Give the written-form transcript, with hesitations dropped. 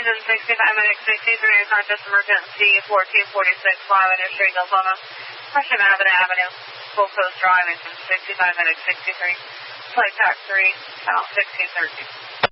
Engine 65 minutes 63, conscious emergency 1446, Flyway Street, Oklahoma. Russian Avenue, Gold Coast Drive, engine 65 minutes 63. Flight track 3, channel 1613.